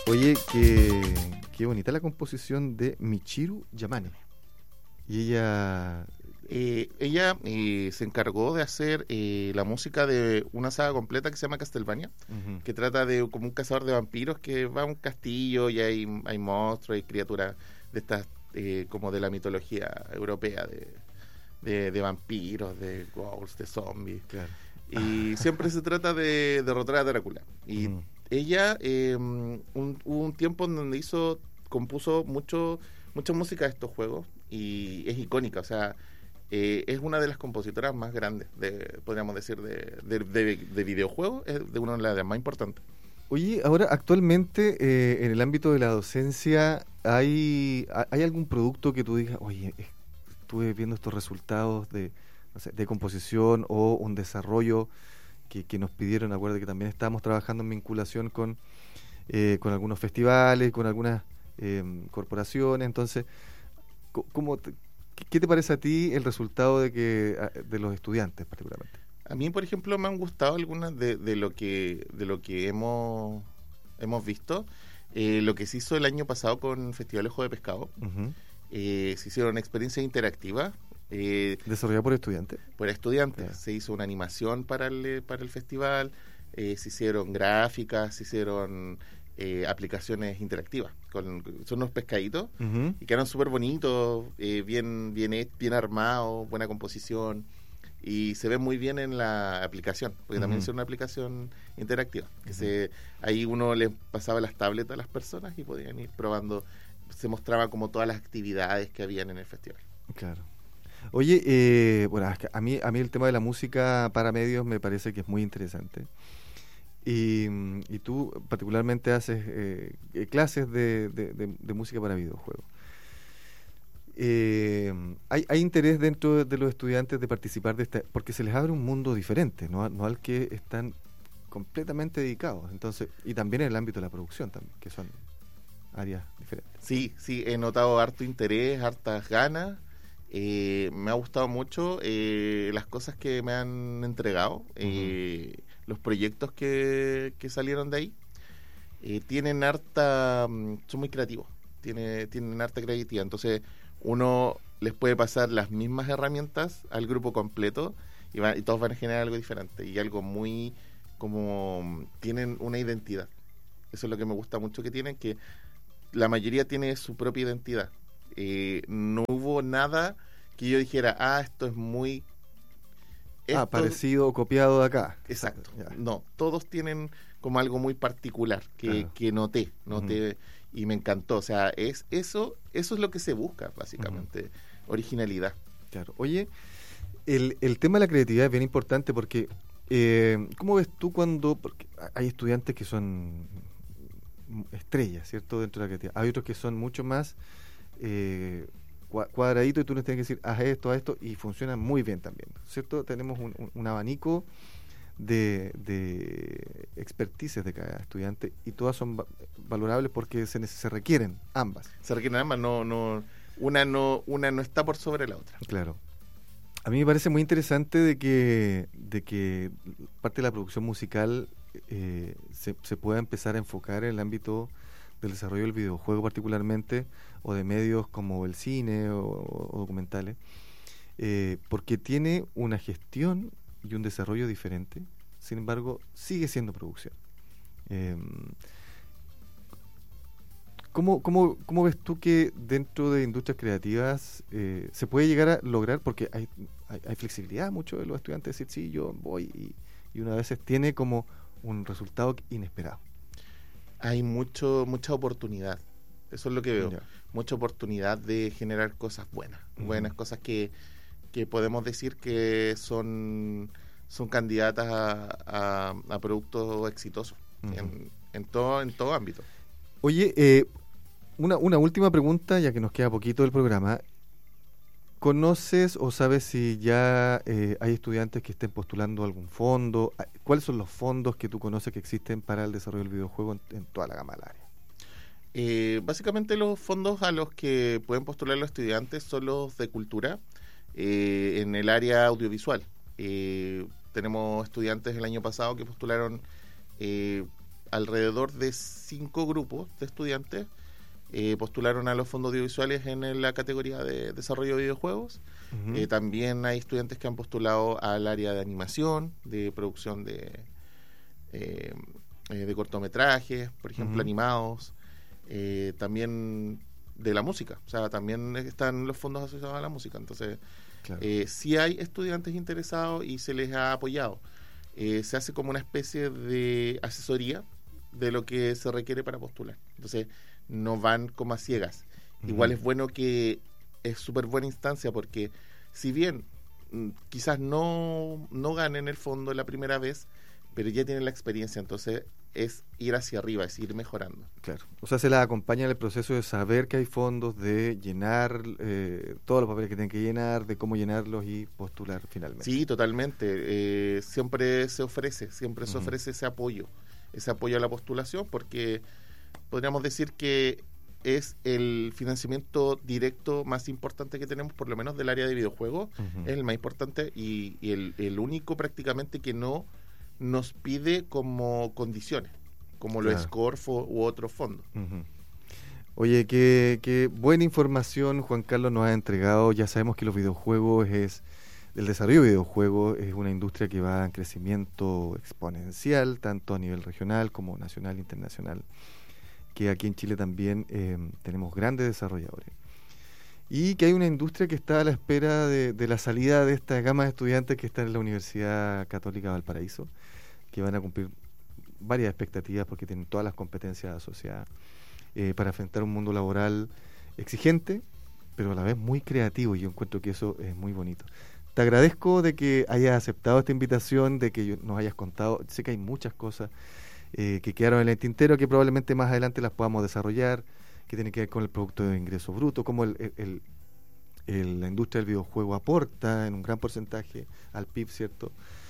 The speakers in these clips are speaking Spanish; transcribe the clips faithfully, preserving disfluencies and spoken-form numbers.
Oye, qué, qué bonita la composición de Michiru Yamane. Y ella... Eh, ella eh, se encargó de hacer eh, la música de una saga completa que se llama Castlevania, Uh-huh. que trata de como un cazador de vampiros que va a un castillo y hay, hay monstruos y criaturas de estas, eh, como de la mitología europea, de, de, de vampiros, de ghouls, de zombies. Claro. Y siempre se trata de derrotar a Drácula. Y Uh-huh. ella, eh, un, hubo un tiempo en donde hizo, compuso mucho, mucha música de estos juegos y es icónica, o sea, eh, es una de las compositoras más grandes, de, podríamos decir, de, de, de, de videojuegos, es de una de las más importantes. Oye, ahora actualmente eh, en el ámbito de la docencia, ¿hay, ¿hay algún producto que tú digas, oye, estuve viendo estos resultados de, no sé, de composición o un desarrollo que, que nos pidieron? Acuérdate que también estábamos trabajando en vinculación con, eh, con algunos festivales, con algunas eh, corporaciones. Entonces, ¿cómo te, ¿qué te parece a ti el resultado de que de los estudiantes particularmente? A mí, por ejemplo, me han gustado algunas de, de lo que de lo que hemos hemos visto. Eh, lo que se hizo el año pasado con Festival Ojo de Pescado. Uh-huh. Eh, se hicieron experiencias interactivas. Eh, ¿Desarrollado por estudiantes? Por estudiantes. Yeah. Se hizo una animación para el, para el festival, eh, se hicieron gráficas, se hicieron eh, aplicaciones interactivas. Con, son unos pescaditos Uh-huh. y quedaron súper bonitos, eh, bien, bien, bien armados, buena composición. Y se ve muy bien en la aplicación, porque uh-huh. también es una aplicación interactiva. Que uh-huh. se, ahí uno les pasaba las tabletas a las personas y podían ir probando. Se mostraba como todas las actividades que habían en el festival. Claro. Oye, eh, bueno, a mí, a mí el tema de la música para medios me parece que es muy interesante. Y, y tú particularmente haces eh, clases de, de, de, de música para videojuegos. Eh, hay, hay interés dentro de, de los estudiantes de participar de esta, porque se les abre un mundo diferente, no, no al que están completamente dedicados. Entonces, y también en el ámbito de la producción también, que son áreas diferentes. Sí, sí, he notado harto interés, hartas ganas. Eh, me ha gustado mucho eh, las cosas que me han entregado, eh, uh-huh. los proyectos que, que salieron de ahí. Eh, tienen harta, son muy creativos, tiene, tienen harta creatividad. Entonces, uno les puede pasar las mismas herramientas al grupo completo y, va, y todos van a generar algo diferente y algo muy, como, tienen una identidad. Eso es lo que me gusta mucho que tienen, que la mayoría tiene su propia identidad. Eh, no hubo nada que yo dijera, ah, esto es muy... Esto... Ah, parecido o copiado de acá. Exacto. Ya. No, todos tienen como algo muy particular que, claro. que noté, noté uh-huh. y me encantó. O sea, es eso eso es lo que se busca, básicamente, uh-huh. originalidad. Claro. Oye, el, el tema de la creatividad es bien importante porque, eh, ¿cómo ves tú cuando... Porque hay estudiantes que son estrellas, ¿cierto?, dentro de la creatividad. Hay otros que son mucho más... Eh, cuadradito y tú les tienes que decir haz esto, haz esto y funciona muy bien también, ¿cierto? Tenemos un, un, un abanico de, de expertices de cada estudiante y todas son va- valorables porque se, se requieren ambas. Se requieren ambas, no, no, una no, una no está por sobre la otra. Claro. A mí me parece muy interesante de que, de que parte de la producción musical eh, se, se pueda empezar a enfocar en el ámbito del desarrollo del videojuego particularmente, o de medios como el cine o, o documentales, eh, porque tiene una gestión y un desarrollo diferente, sin embargo, sigue siendo producción. Eh, ¿cómo, cómo, ¿Cómo ves tú que dentro de industrias creativas eh, se puede llegar a lograr, porque hay, hay, hay flexibilidad mucho de los estudiantes, decir, sí, yo voy, y, y una vez tiene como un resultado inesperado? Hay mucho mucha oportunidad, eso es lo que veo, yeah. mucha oportunidad de generar cosas buenas, uh-huh. buenas cosas que, que podemos decir que son son candidatas a, a, a productos exitosos uh-huh. en, en todo en todo ámbito. Oye, eh, una, una última pregunta, ya que nos queda poquito del programa. ¿Conoces o sabes si ya eh, hay estudiantes que estén postulando algún fondo? ¿Cuáles son los fondos que tú conoces que existen para el desarrollo del videojuego en, en toda la gama del área? Eh, básicamente los fondos a los que pueden postular los estudiantes son los de cultura eh, en el área audiovisual. Eh, tenemos estudiantes el año pasado que postularon eh, alrededor de cinco grupos de estudiantes eh, postularon a los fondos audiovisuales en la categoría de desarrollo de videojuegos. Uh-huh. Eh, también hay estudiantes que han postulado al área de animación, de producción de, eh, eh, de cortometrajes, por ejemplo, uh-huh. animados, eh, también de la música, o sea, también están los fondos asociados a la música. Entonces, claro. eh, sí hay estudiantes interesados y se les ha apoyado. Eh, se hace como una especie de asesoría de lo que se requiere para postular. Entonces, no van como a ciegas. Uh-huh. Igual es bueno que es súper buena instancia porque si bien mm, quizás no, no ganen el fondo la primera vez, pero ya tienen la experiencia, entonces es ir hacia arriba, es ir mejorando. Claro, o sea, se las acompaña en el proceso de saber que hay fondos, de llenar eh, todos los papeles que tienen que llenar, de cómo llenarlos y postular finalmente. Sí, totalmente. Eh, siempre se ofrece, siempre se uh-huh. ofrece ese apoyo, ese apoyo a la postulación, porque podríamos decir que es el financiamiento directo más importante que tenemos, por lo menos del área de videojuegos, uh-huh. es el más importante y, y el, el único prácticamente que no nos pide como condiciones, como claro. lo es Corfo u otros fondos. Uh-huh. Oye, qué, qué buena información Juan Carlos nos ha entregado. Ya sabemos que los videojuegos es, el desarrollo de videojuegos es una industria que va en crecimiento exponencial, tanto a nivel regional como nacional e internacional, que aquí en Chile también eh, tenemos grandes desarrolladores. Y que hay una industria que está a la espera de, de la salida de esta gama de estudiantes que están en la Universidad Católica Valparaíso, que van a cumplir varias expectativas porque tienen todas las competencias asociadas eh, para enfrentar un mundo laboral exigente, pero a la vez muy creativo, y yo encuentro que eso es muy bonito. Te agradezco de que hayas aceptado esta invitación, de que nos hayas contado. Sé que hay muchas cosas eh, que quedaron en el tintero, que probablemente más adelante las podamos desarrollar, que tiene que ver con el producto de ingreso bruto, cómo el, el, el, la industria del videojuego aporta en un gran porcentaje al P I B, ¿cierto?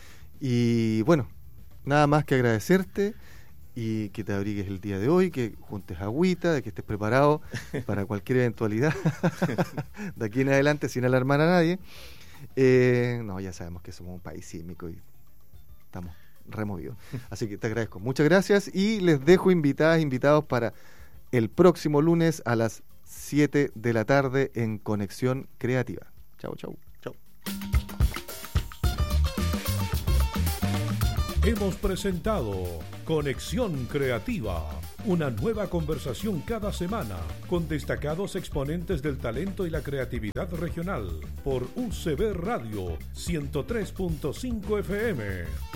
Y bueno, nada más que agradecerte y que te abrigues el día de hoy, que juntes agüita, de que estés preparado para cualquier eventualidad de aquí en adelante, sin alarmar a nadie. Eh, no, ya sabemos que somos un país sísmico y estamos removidos. Así que te agradezco. Muchas gracias y les dejo invitadas, invitados para el próximo lunes a las siete de la tarde en Conexión Creativa. Chau, chau. Chau. Hemos presentado Conexión Creativa, una nueva conversación cada semana con destacados exponentes del talento y la creatividad regional por U C B Radio ciento tres punto cinco F M.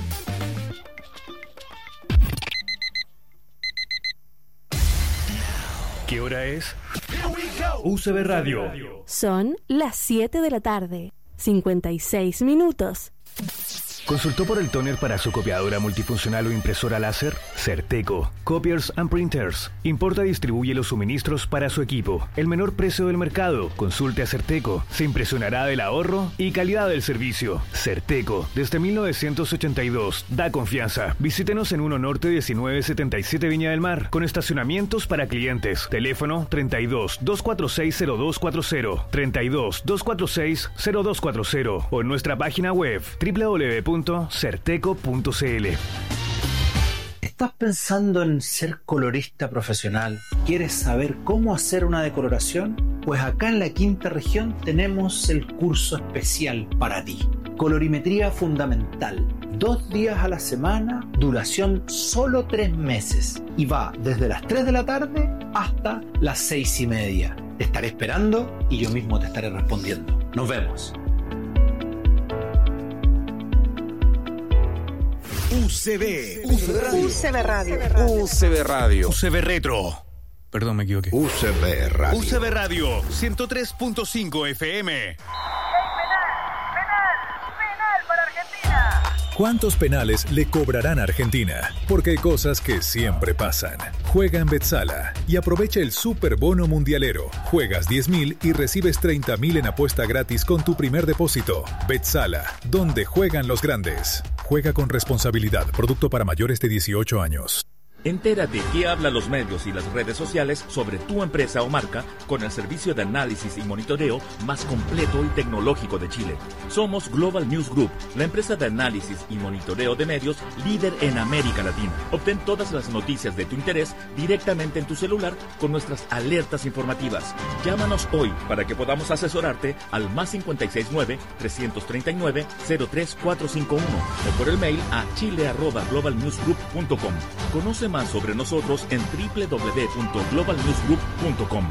¿Qué hora es? U C B Radio. Son las siete de la tarde, cincuenta y seis minutos. ¿Consultó por el tóner para su copiadora multifuncional o impresora láser? Certeco, Copiers and Printers. Importa y distribuye los suministros para su equipo. El menor precio del mercado. Consulte a Certeco. Se impresionará del ahorro y calidad del servicio. Certeco, desde mil novecientos ochenta y dos. Da confianza. Visítenos en uno Norte diecinueve setenta y siete Viña del Mar, con estacionamientos para clientes. Teléfono treinta y dos, doscientos cuarenta y seis, cero dos cuarenta, treinta y dos, doscientos cuarenta y seis, cero dos cuarenta, o en nuestra página web doble u doble u doble u punto certeco punto c l. ¿Estás pensando en ser colorista profesional? ¿Quieres saber cómo hacer una decoloración? Pues acá en la Quinta Región tenemos el curso especial para ti. Colorimetría fundamental. Dos días a la semana, duración solo tres meses. Y va desde las tres de la tarde hasta las seis y media. Te estaré esperando y yo mismo te estaré respondiendo. Nos vemos. U C B. U C B Radio. U C B Radio. U C B Radio. U C B Retro. Perdón, me equivoqué. U C B Radio. U C B Radio ciento tres punto cinco F M. ¿Cuántos penales le cobrarán a Argentina? Porque hay cosas que siempre pasan. Juega en Betsala y aprovecha el Super Bono Mundialero. Juegas diez mil y recibes treinta mil en apuesta gratis con tu primer depósito. Betsala, donde juegan los grandes. Juega con responsabilidad. Producto para mayores de dieciocho años. Entérate qué hablan los medios y las redes sociales sobre tu empresa o marca con el servicio de análisis y monitoreo más completo y tecnológico de Chile. Somos Global News Group, la empresa de análisis y monitoreo de medios líder en América Latina. Obtén todas las noticias de tu interés directamente en tu celular con nuestras alertas informativas. Llámanos hoy para que podamos asesorarte al más cinco seis nueve, tres tres nueve, cero tres cuatro cinco uno o por el mail a chile arroba global news group punto com. Conoce más sobre nosotros en doble u doble u doble u punto global news group punto com.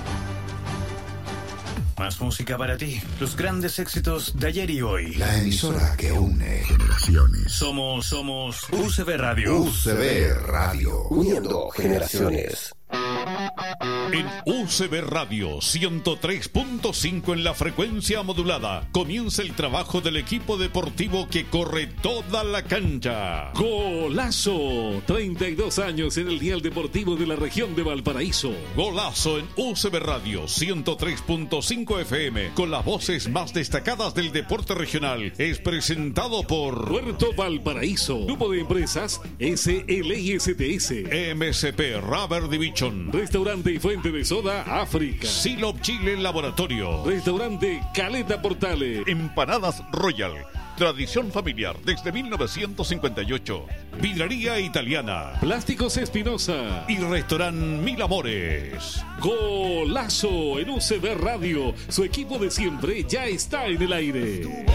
Más música para ti. Los grandes éxitos de ayer y hoy. La emisora que une generaciones. Somos, somos U C B Radio. U C B Radio. Uniendo generaciones. En U C B Radio ciento tres punto cinco en la frecuencia modulada comienza el trabajo del equipo deportivo que corre toda la cancha. Golazo, treinta y dos años en el dial deportivo de la región de Valparaíso. Golazo en U C B Radio ciento tres punto cinco F M con las voces más destacadas del deporte regional. Es presentado por Puerto Valparaíso, Grupo de Empresas S L I S T S, M S P Rubber Division, Restaurante y Fuente de Soda África, Silop Chile Laboratorio, Restaurante Caleta Portale, Empanadas Royal, tradición familiar desde mil novecientos cincuenta y ocho, Vidrería Italiana, Plásticos Espinosa y Restaurant Mil Amores. Golazo en U C B Radio, su equipo de siempre ya está en el aire.